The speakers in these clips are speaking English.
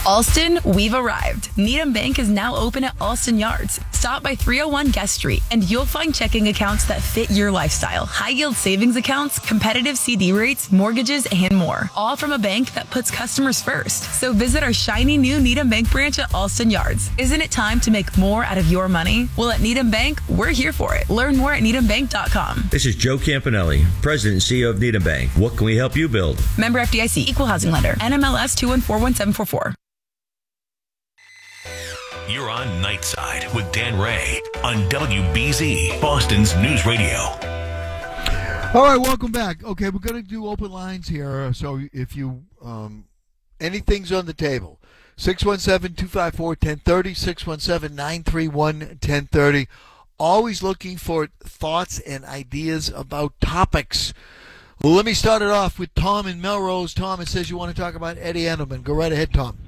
Alston, we've arrived. Needham Bank is now open at Alston Yards. Stop by 301 Guest Street, and you'll find checking accounts that fit your lifestyle. High-yield savings accounts, competitive CD rates, mortgages, and more. All from a bank that puts customers first. So visit our shiny new Needham Bank branch at Alston Yards. Isn't it time to make more out of your money? Well, at Needham Bank, we're here for it. Learn more at needhambank.com. This is Joe Campanelli, President and CEO of Needham Bank. What can we help you build? Member FDIC, Equal Housing Lender, NMLS 2141744. You're on Nightside with Dan Ray on WBZ, Boston's News Radio. All right, welcome back. Okay, we're going to do open lines here. So if you, anything's on the table. 617-254-1030, 617-931-1030. Always looking for thoughts and ideas about topics. Well, let me start it off with Tom in Melrose. Tom, it says you want to talk about Eddie Edelman. Go right ahead, Tom.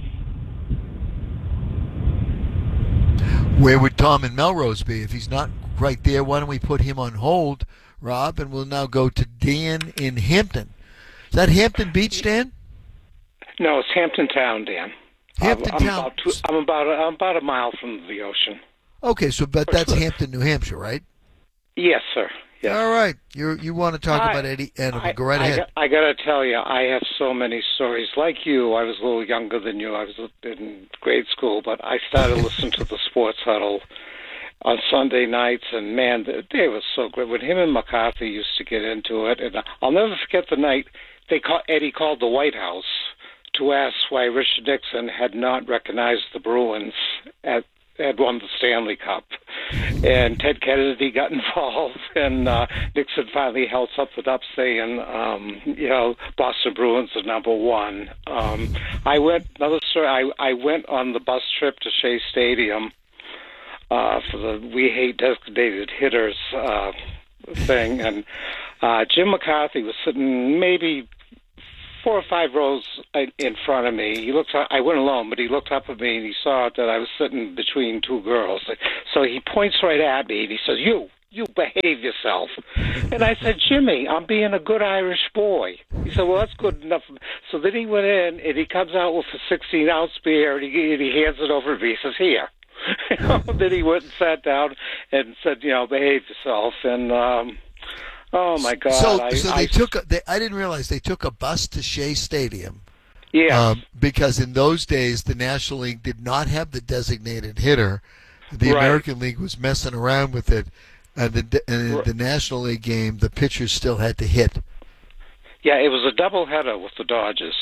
Where would Tom in Melrose be? If he's not right there, why don't we put him on hold, Rob, and we'll now go to Dan in Hampton. Is that Hampton Beach, Dan? No, it's Hampton Town, Dan. Hampton Town. I'm about a mile from the ocean. Okay, but that's Hampton, New Hampshire, right? Yes, sir. Yes. All right. You want to talk about Eddie Edelman. Go right ahead. I got to tell you, I have so many stories. Like you, I was a little younger than you. I was in grade school, but I started listening to the Sports Huddle on Sunday nights, and, man, they were so great. When him and McCarthy used to get into it, and I'll never forget the night Eddie called the White House to ask why Richard Nixon had not recognized the Bruins had won the Stanley Cup. And Ted Kennedy got involved, and Nixon finally held something up saying, Boston Bruins are number one. I went on the bus trip to Shea Stadium for the We Hate Designated Hitters thing, and Jim McCarthy was sitting maybe 4 or 5 rows in front of me. I went alone, but he looked up at me and he saw that I was sitting between 2 girls. So he points right at me and he says, you behave yourself. And I said, Jimmy, I'm being a good Irish boy. He said, well, that's good enough. So then he went in and he comes out with a 16-ounce beer and he hands it over to me. He says, here. Then he went and sat down and said, behave yourself. And, oh my God! So they took. I didn't realize they took a bus to Shea Stadium. Yeah. Because in those days, the National League did not have the designated hitter. The American League was messing around with it, and the National League game, the pitchers still had to hit. Yeah, it was a doubleheader with the Dodgers.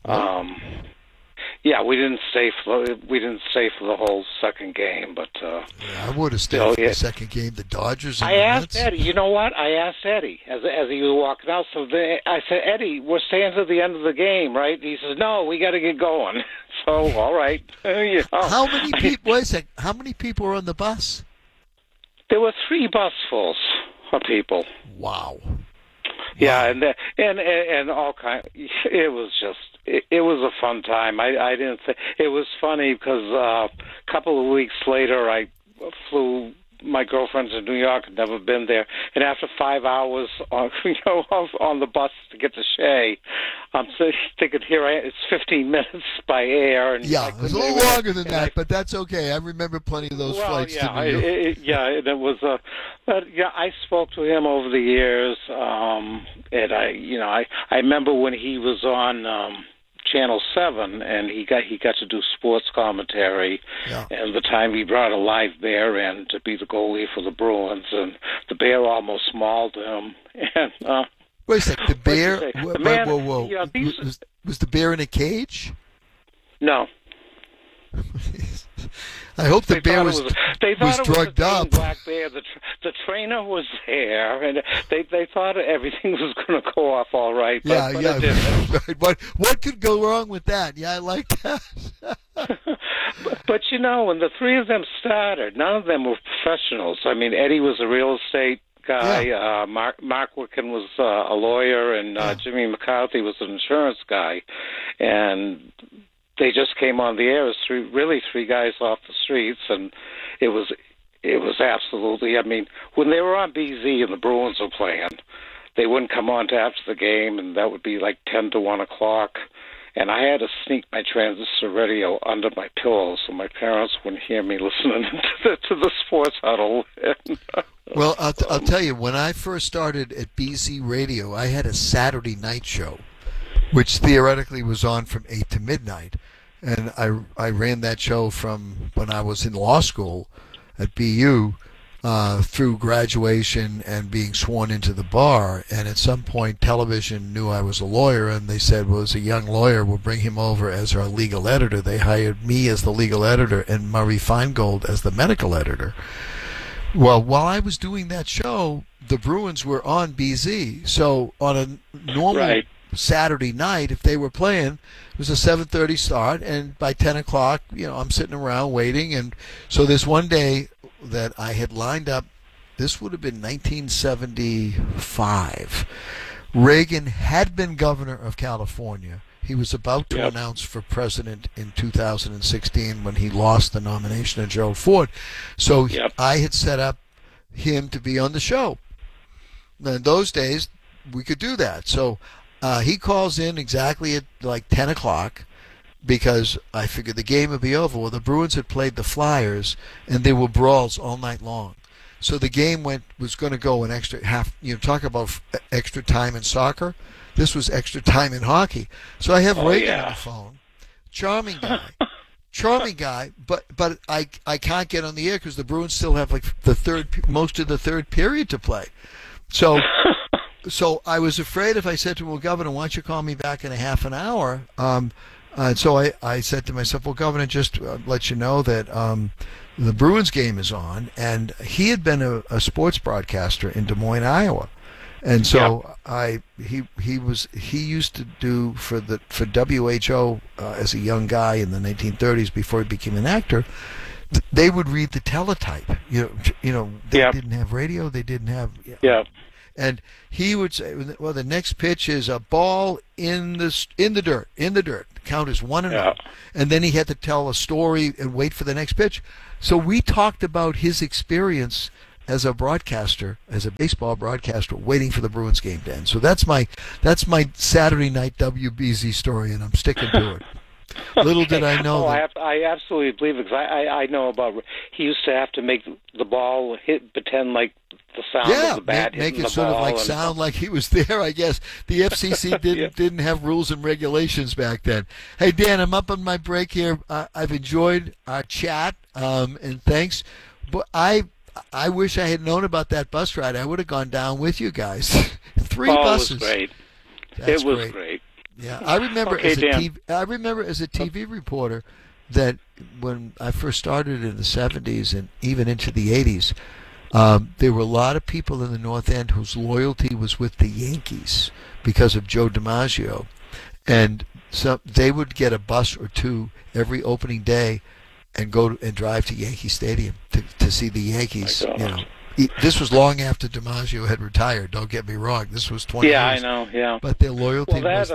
Yeah, we didn't stay for the whole second game, but I would have stayed for the second game. The Dodgers. And I asked Eddie. You know what? I asked Eddie as he was walking out. So I said, Eddie, we're staying to the end of the game, right? He says, no, we got to get going. So all right. How many people? Wait a second. How many people were on the bus? There were 3 busfuls of people. Wow. Yeah, and all kind. It was just. It was a fun time. I didn't think it was funny because a couple of weeks later I flew my girlfriend to New York. Had never been there, and after 5 hours on the bus to get to Shea, I'm thinking it's 15 minutes by air. And yeah, it was a little longer than that, but that's okay. I remember plenty of those flights to New York. And it was but I spoke to him over the years, and I remember when he was on Channel 7, and he got to do sports commentary, and the time he brought a live bear in to be the goalie for the Bruins, and the bear almost mauled him. And wait a second, the bear? Whoa. Was the bear in a cage? No. I hope the bear was drugged up. Black bear. The trainer was there, and they thought everything was going to go off all right. But it didn't. What could go wrong with that? Yeah, I like that. but when the 3 of them started, none of them were professionals. I mean, Eddie was a real estate guy. Yeah. Mark Wicken was a lawyer, and Jimmy McCarthy was an insurance guy, and they just came on the air as 3 guys off the streets, and it was absolutely. I mean, when they were on BZ and the Bruins were playing, they wouldn't come on to after the game, and that would be like 10 to 1 o'clock, and I had to sneak my transistor radio under my pillow so my parents wouldn't hear me listening to the sports huddle. Well, I'll tell you, when I first started at BZ Radio, I had a Saturday night show, which theoretically was on from 8 to midnight. And I ran that show from when I was in law school at BU through graduation and being sworn into the bar. And at some point, television knew I was a lawyer, and they said, well, as a young lawyer, we'll bring him over as our legal editor. They hired me as the legal editor and Murray Feingold as the medical editor. Well, while I was doing that show, the Bruins were on BZ. So on a normal Saturday night, if they were playing, it was a 7:30 start, and by 10 o'clock, I'm sitting around waiting. And so this one day that I had lined up, this would have been 1975. Reagan had been governor of California. He was about to announce for president in 2016 when he lost the nomination of Gerald Ford. So I had set up him to be on the show. Now, in those days, we could do that. So he calls in exactly at like 10 o'clock because I figured the game would be over. Well, the Bruins had played the Flyers, and there were brawls all night long. So the game was going to go an extra half. Talk about extra time in soccer. This was extra time in hockey. So I have Reagan on the phone. Charming guy, but I can't get on the air because the Bruins still have like most of the third period to play. So I was afraid if I said to him, well, Governor, why don't you call me back in a half an hour? And so I said to myself, well, Governor, just let you know that the Bruins game is on. And he had been a sports broadcaster in Des Moines, Iowa. And so he used to do for WHO as a young guy in the 1930s before he became an actor. They would read the teletype. They didn't have radio. They didn't have. And he would say, well, the next pitch is a ball in the dirt. Count as 1-0. And then he had to tell a story and wait for the next pitch. So we talked about his experience as a broadcaster, as a baseball broadcaster, waiting for the Bruins game to end. So that's my Saturday night WBZ story, and I'm sticking to it. Little did I know. I absolutely believe it, because I know about. He used to have to make the ball pretend like the sound of the bat make hitting it the sort ball of like sound like he was there. I guess the FCC didn't have rules and regulations back then. Hey Dan, I'm up on my break here. I've enjoyed our chat, and thanks. But I wish I had known about that bus ride. I would have gone down with you guys. 3 buses. It was great. That's it was great. Yeah, I remember as a TV reporter that when I first started in the 70s and even into the 80s, there were a lot of people in the North End whose loyalty was with the Yankees because of Joe DiMaggio, and so they would get a bus or two every opening day and drive to Yankee Stadium to see the Yankees. This was long after DiMaggio had retired. Don't get me wrong. This was 20 years. Yeah, I know. Yeah, but their loyalty was.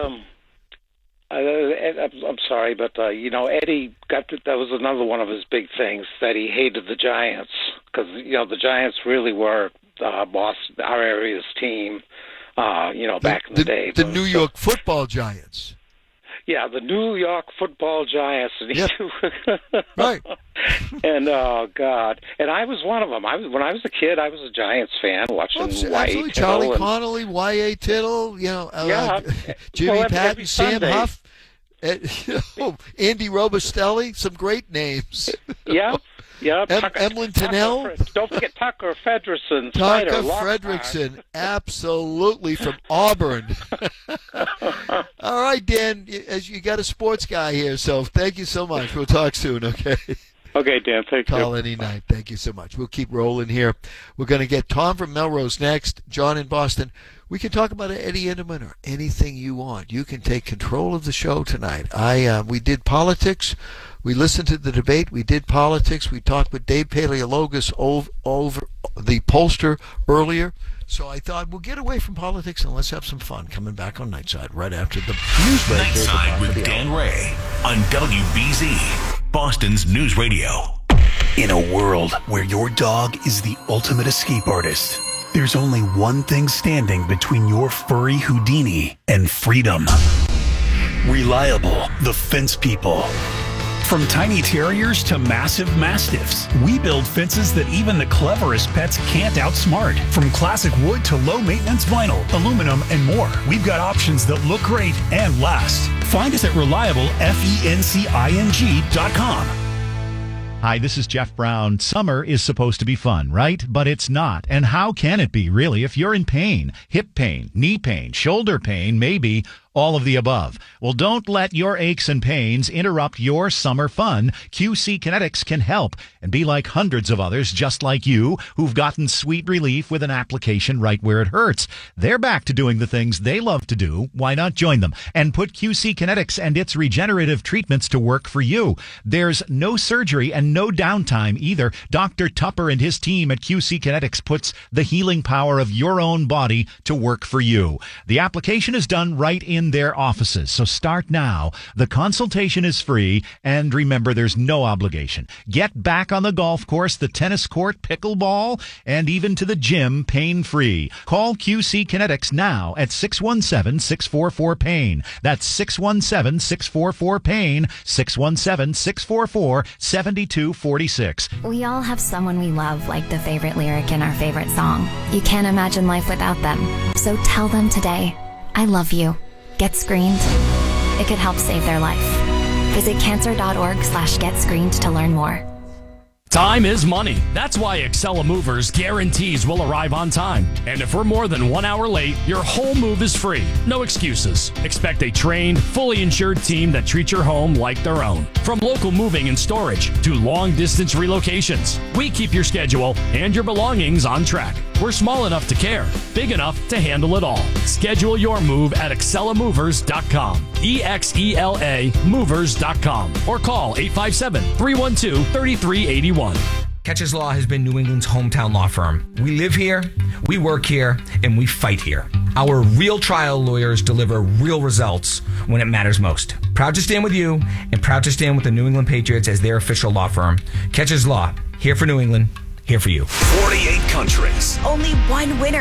I'm sorry, but Eddie that was another one of his big things, that he hated the Giants, because the Giants really were Boston, our area's team. Back in the day, the New York Football Giants. Yeah, the New York Football Giants. Yep. Right. And oh God, and I was one of them. When I was a kid, I was a Giants fan, watching absolutely. Charlie Connolly, Y.A. Tittle, Jimmy Patton, Sam Huff, Andy Robustelli, some great names. Yeah. Emlyn Tennell. Don't forget Tucker Fredrickson. Tucker Fredrickson, absolutely, from Auburn. All right, Dan, as you got a sports guy here, so thank you so much. We'll talk soon, okay? Okay, Dan, thank you. Call any night. Thank you so much. We'll keep rolling here. We're going to get Tom from Melrose next, John in Boston. We can talk about Eddie Enderman or anything you want. You can take control of the show tonight. We did politics. We listened to the debate. We did politics. We talked with Dave Paleologos over the pollster earlier. So I thought we'll get away from politics and let's have some fun. Coming back on Nightside right after the news break. Nightside with Dan Ray on WBZ, Boston's News Radio. In a world where your dog is the ultimate escape artist, there's only one thing standing between your furry Houdini and freedom. Reliable, the fence people. From tiny terriers to massive mastiffs, we build fences that even the cleverest pets can't outsmart. From classic wood to low-maintenance vinyl, aluminum, and more, we've got options that look great and last. Find us at ReliableFencing.com. Hi, this is Jeff Brown. Summer is supposed to be fun, right? But it's not. And how can it be, really, if you're in pain? Hip pain, knee pain, shoulder pain, maybe all of the above. Well, don't let your aches and pains interrupt your summer fun. QC Kinetics can help and be like hundreds of others just like you who've gotten sweet relief with an application right where it hurts. They're back to doing the things they love to do. Why not join them and put QC Kinetics and its regenerative treatments to work for you? There's no surgery and no downtime either. Dr. Tupper and his team at QC Kinetics puts the healing power of your own body to work for you. The application is done right in their offices, so start now. The consultation is free, and remember, there's no obligation. Get back on the golf course, the tennis court, pickleball, and even to the gym pain-free. Call QC Kinetics now at 617-644-PAIN. That's 617-644-PAIN, 617-644-7246. We all have someone we love, like the favorite lyric in our favorite song. You can't imagine life without them. So tell them today, I love you. Get screened. It could help save their life. Visit cancer.org/getscreened to learn more. Time is money. That's why Excella Movers guarantees we'll arrive on time. And if we're more than 1 hour late, your whole move is free. No excuses. Expect a trained, fully insured team that treats your home like their own. From local moving and storage to long-distance relocations, we keep your schedule and your belongings on track. We're small enough to care, big enough to handle it all. Schedule your move at ExcellaMovers.com. EXELA Movers.com. Or call 857-312-3381. Catches Law has been New England's hometown law firm. We live here, we work here, and we fight here. Our real trial lawyers deliver real results when it matters most. Proud to stand with you and proud to stand with the New England Patriots as their official law firm. Catches Law, here for New England, here for you. 48 countries. Only one winner